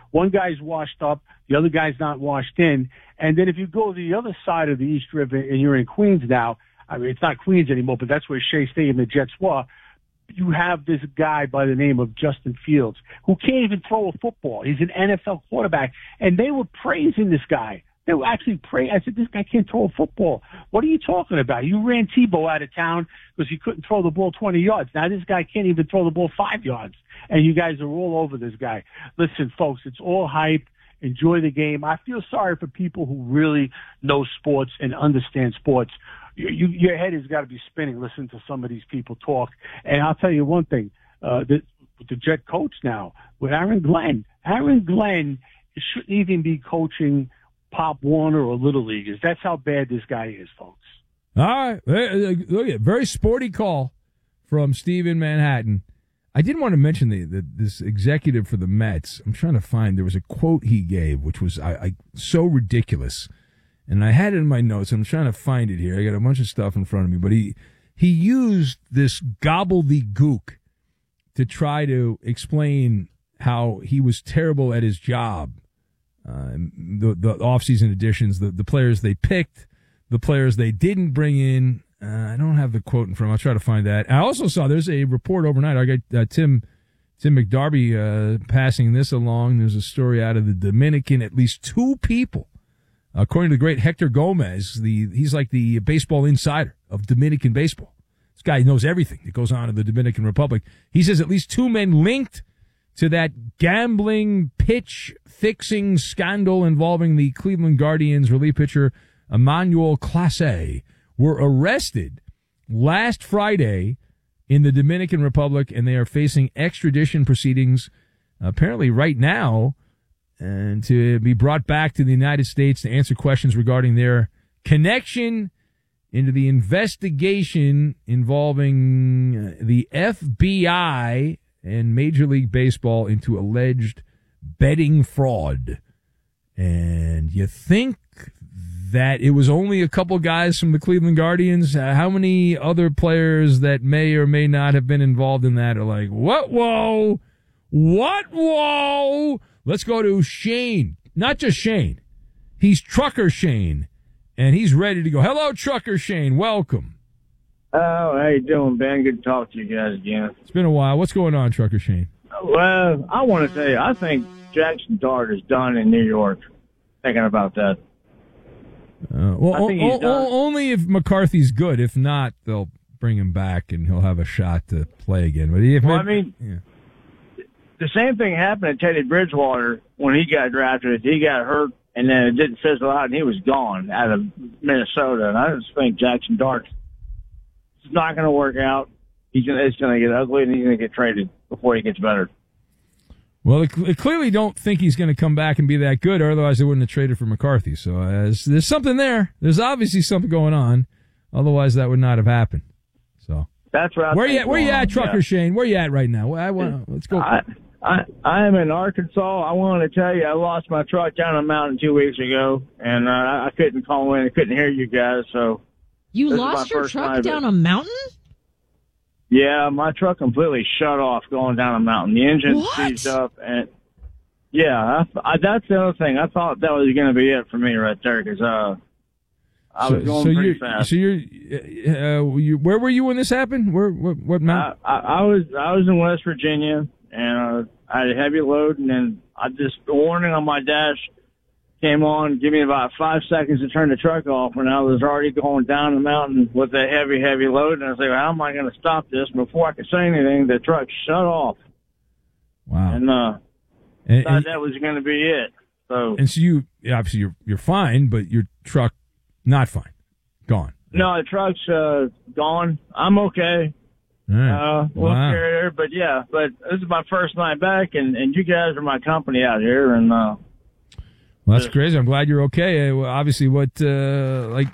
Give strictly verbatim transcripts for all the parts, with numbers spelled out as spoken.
One guy's washed up, the other guy's not washed in. And then if you go to the other side of the East River and you're in Queens now, I mean, it's not Queens anymore, but that's where Shea Stadium and the Jets were. You have this guy by the name of Justin Fields who can't even throw a football. He's an N F L quarterback, and they were praising this guy. They were actually praising. I said, this guy can't throw a football. What are you talking about? You ran Tebow out of town because he couldn't throw the ball twenty yards. Now this guy can't even throw the ball five yards, and you guys are all over this guy. Listen, folks, it's all hype. Enjoy the game. I feel sorry for people who really know sports and understand sports. You, you, your head has got to be spinning listening to some of these people talk. And I'll tell you one thing, uh, the, the Jet coach now, with Aaron Glenn, Aaron Glenn shouldn't even be coaching Pop Warner or Little Leaguers. That's how bad this guy is, folks. All right. Look at very sporty call from Steve in Manhattan. I did want to mention the, the this executive for the Mets. I'm trying to find, there was a quote he gave, which was I, I so ridiculous. And I had it in my notes. I'm trying to find it here. I got a bunch of stuff in front of me. But he he used this gobbledygook to try to explain how he was terrible at his job. Uh, the the off-season additions, the, the players they picked, the players they didn't bring in. Uh, I don't have the quote in front. I'll try to find that. I also saw there's a report overnight. I got uh, Tim Tim McDarby uh, passing this along. There's a story out of the Dominican. At least two people, according to the great Hector Gomez, the he's like the baseball insider of Dominican baseball. This guy knows everything that goes on in the Dominican Republic. He says at least two men linked to that gambling pitch fixing scandal involving the Cleveland Guardians relief pitcher Emmanuel Clase were arrested last Friday in the Dominican Republic, and they are facing extradition proceedings apparently right now, and to be brought back to the United States to answer questions regarding their connection into the investigation involving the F B I and Major League Baseball into alleged betting fraud. And you think that it was only a couple guys from the Cleveland Guardians? Uh, how many other players that may or may not have been involved in that are like, what, whoa, what, whoa? Let's go to Shane. Not just Shane. He's Trucker Shane, and he's ready to go. Hello, Trucker Shane. Welcome. Oh, how you doing, Ben? Good to talk to you guys again. It's been a while. What's going on, Trucker Shane? Well, I want to tell you, I think Jackson Dart is done in New York. Thinking about that. Uh, well, o- o- o- only if McCarthy's good. If not, they'll bring him back and he'll have a shot to play again. But if well, maybe, I mean, yeah. the same thing happened to Teddy Bridgewater when he got drafted. He got hurt, and then it didn't fizzle out, and he was gone out of Minnesota. And I just think Jackson Dart is not going to work out. He's gonna, it's going to get ugly, and he's going to get traded before he gets better. Well, they clearly don't think he's going to come back and be that good, or otherwise they wouldn't have traded for McCarthy. So uh, there's, there's something there. There's obviously something going on. Otherwise, that would not have happened. So that's right. Where you at, where you at, Trucker yeah. Shane? Where you at right now? I wanna, let's go. I, I I am in Arkansas. I wanted to tell you I lost my truck down a mountain two weeks ago, and uh, I couldn't call in. I couldn't hear you guys. So you lost your truck down a mountain? Yeah, my truck completely shut off going down a mountain. The engine seized up, and yeah, I, I, that's the other thing. I thought that was going to be it for me right there because uh, I so, was going so pretty you're, fast. So you're, uh, you, where were you when this happened? Where, what, what mountain? I, I, I was, I was in West Virginia, and uh, I had a heavy load, and then I just the warning on my dash came on, give me about five seconds to turn the truck off, and I was already going down the mountain with a heavy, heavy load, and I was like, well, how am I going to stop this? Before I could say anything, the truck shut off. Wow. And uh, and, thought and, that was going to be it. So And so you, obviously you're, you're fine, but your truck, not fine. Gone. No, the truck's uh, gone. I'm okay. Right. Uh, we'll wow. carry her, but yeah, but this is my first night back, and, and you guys are my company out here, and uh, well, that's crazy. I'm glad you're okay. Uh, obviously, what uh, like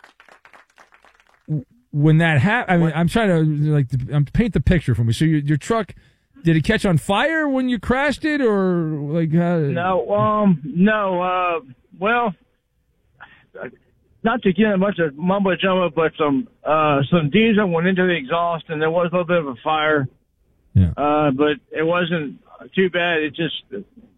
when that happened? I mean, I'm trying to like I'm paint the picture for me. So your your truck, did it catch on fire when you crashed it, or like? How... No, um, no. Uh, well, not to get a bunch of mumbo jumbo, but some uh some diesel went into the exhaust, and there was a little bit of a fire. Yeah. Uh, but it wasn't too bad. It just